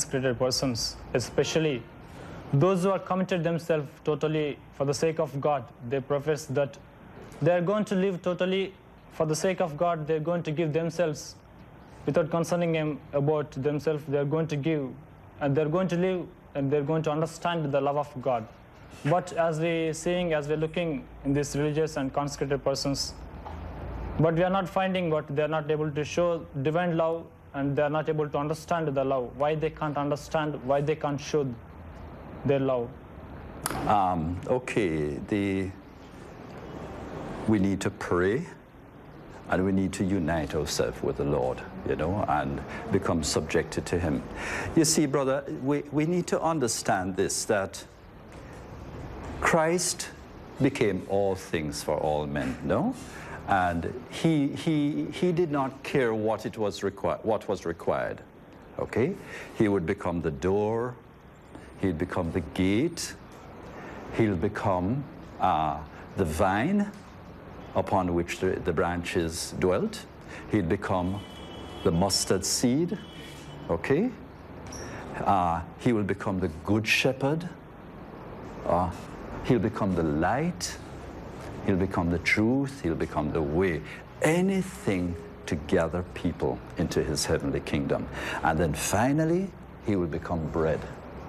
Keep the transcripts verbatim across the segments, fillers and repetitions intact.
consecrated persons, especially those who are committed themselves totally for the sake of God. They profess that they are going to live totally for the sake of God. They're going to give themselves without concerning them about themselves. They're going to give, and they're going to live, and they're going to understand the love of God. But as we're seeing, as we're looking in these religious and consecrated persons, but we are not finding what they're not able to show divine love, and they're not able to understand the love. Why they can't understand, why they can't show their love? Um, okay, the, we need to pray, and we need to unite ourselves with the Lord, you know, and become subjected to Him. You see, brother, we, we need to understand this, that Christ became all things for all men, no? And he, he, he did not care what it was required, what was required, okay? He would become the door, he'd become the gate, he'll become uh, the vine upon which the, the branches dwelt. He'd become the mustard seed, okay? Uh, he will become the good shepherd. Uh, he'll become the light. He'll become the truth. He'll become the way. Anything to gather people into his heavenly kingdom. And then finally, he will become bread.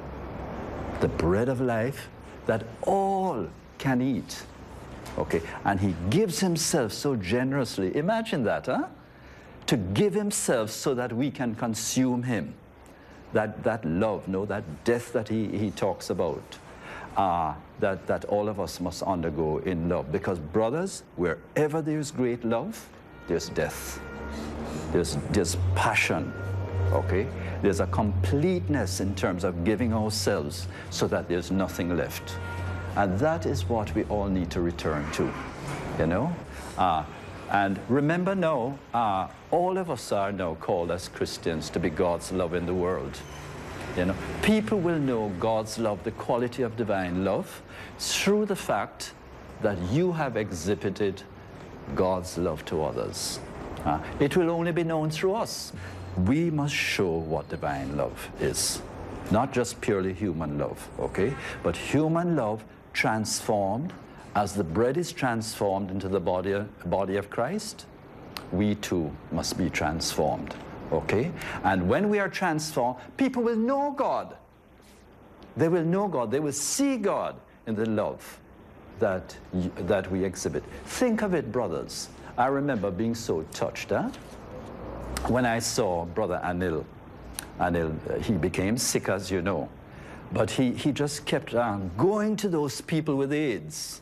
The bread of life that all can eat. Okay, and he gives himself so generously. Imagine that, huh? To give himself so that we can consume him. That, that love, no, that death that he, he talks about, uh, that, that all of us must undergo in love. Because, brothers, wherever there's great love, there's death. There's, there's passion, okay? There's a completeness in terms of giving ourselves so that there's nothing left. And that is what we all need to return to, you know? Uh, and remember now, uh, all of us are now called as Christians to be God's love in the world. You know, people will know God's love, the quality of divine love, through the fact that you have exhibited God's love to others. Uh, it will only be known through us. We must show what divine love is. Not just purely human love, okay? But human love transformed, as the bread is transformed into the body, body of Christ, we too must be transformed, okay? And when we are transformed, people will know God. They will know God. They will see God in the love that, that we exhibit. Think of it, brothers. I remember being so touched, huh? When I saw Brother Anil. Anil, uh, he became sick, as you know. But he, he just kept on going to those people with AIDS.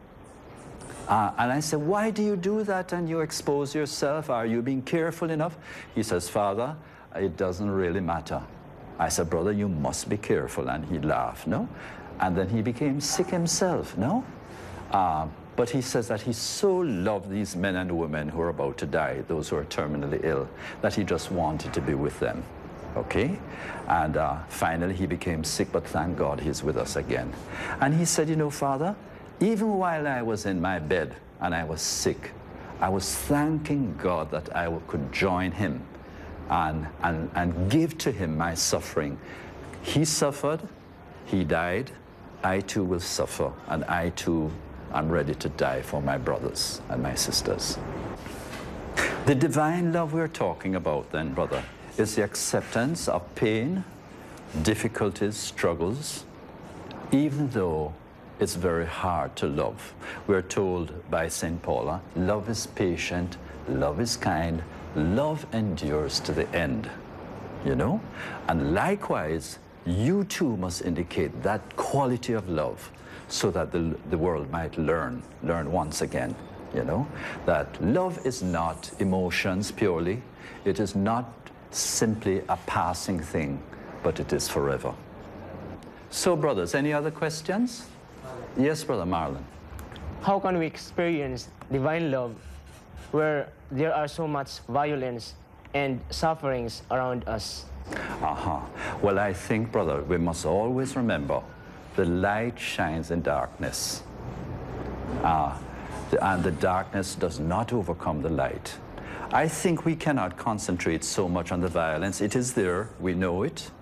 Uh, and I said, why do you do that and you expose yourself? Are you being careful enough? He says, Father, it doesn't really matter. I said, brother, you must be careful. And he laughed, no? And then he became sick himself, no? Uh, but he says that he so loved these men and women who are about to die, those who are terminally ill, that he just wanted to be with them. Okay? And uh, finally he became sick, but thank God he's with us again. And he said, you know, Father, even while I was in my bed and I was sick, I was thanking God that I could join him and, and, and give to him my suffering. He suffered, he died, I too will suffer, and I too am ready to die for my brothers and my sisters. The divine love we're talking about then, brother, is the acceptance of pain, difficulties, struggles, even though it's very hard to love. We're told by Saint Paul, love is patient, love is kind, love endures to the end, you know? And likewise, you too must indicate that quality of love so that the, the world might learn, learn once again, you know? That love is not emotions purely, it is not simply a passing thing, but it is forever. So, brothers, any other questions? Yes, Brother Marlon. How can we experience divine love where there are so much violence and sufferings around us? Uh-huh. Well, I think, brother, we must always remember the light shines in darkness. Uh, and the darkness does not overcome the light. I think we cannot concentrate so much on the violence. It is there, we know it,